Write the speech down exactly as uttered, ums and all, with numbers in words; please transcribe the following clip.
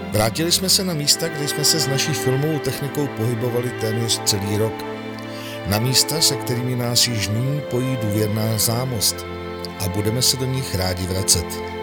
Vrátili jsme se na místa, kde jsme se s naší filmovou technikou pohybovali téměř celý rok. Na místa, se kterými nás již nyní pojí důvěrná zámost. A budeme se do nich rádi vracet.